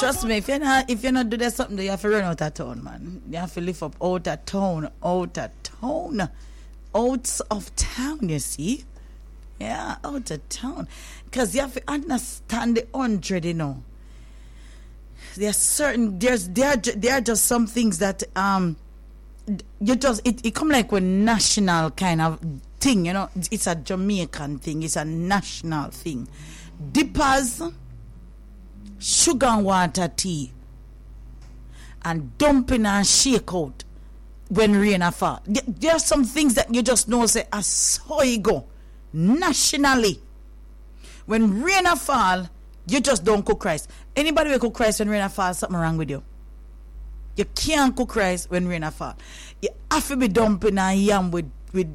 Trust me, if you're not do that something, you have to run out of town, man. You have to live up out of town. Out of town, you see? Yeah, out of town. Because you have to understand the 100, you know. There are just some things that you just it come like a national kind of thing, you know. It's a Jamaican thing, it's a national thing. Dippers, sugar and water tea, and dumping and shake out when rain a fall. There are some things that you just know say I saw you go nationally. When rain a fall, you just don't cook rice. Anybody will cook rice when rain a fall, something wrong with you. You can't cook rice when rain a fall. You have to be dumping and yam with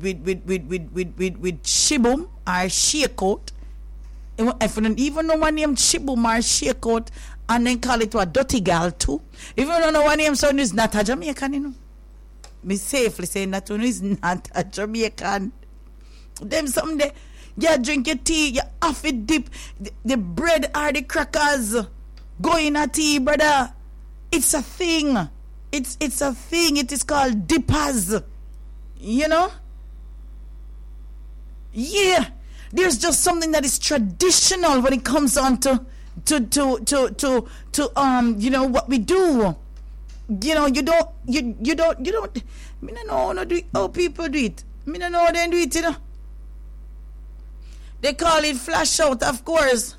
shibum or shake out. If you don't even know one name shibum or shake out, and then call it a dirty girl too. If you don't know one name, son is not a Jamaican, you know. Me safely saying that one is not a Jamaican. Them someday you drink your tea, you have it dip the bread or the crackers. Go in a tea, brother. It's a thing. It's a thing. It is called dippers. You know? Yeah. There's just something that is traditional when it comes on to you know what we do. You know, you don't me don't know how people do it. Me don't know how they do it, you know. They call it flash out, of course.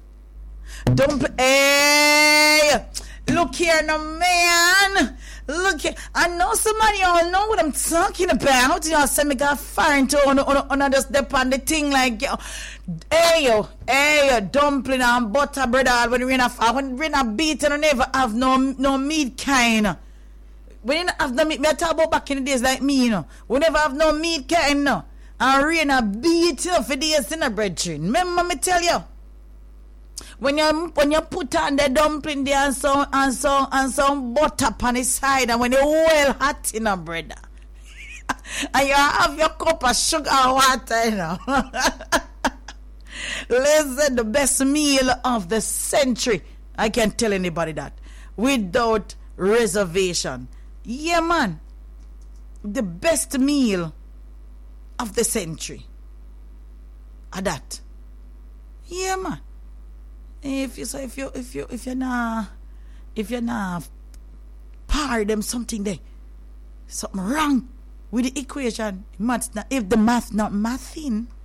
Hey, look here now, man. Look here. I know somebody all know what I'm talking about. You know, say me got fire into on just dip on the thing like, yo. Hey, dumpling and butter bread when rain a beat and I never have no meat kind. When you have no meat, me talk about back in the days like me, you know. We never have no meat kind, no. And rain a beat, you know, for days in a bread train. Remember me tell you. When you put on the dumpling there and some butter on the side, and when it's well hot in a bread, and you have your cup of sugar and water, you know. Listen, the best meal of the century. I can tell anybody that without reservation. Yeah, man, the best meal of the century. That. Yeah, man. If you're not par them something there, something wrong with the equation. If the math not mathing,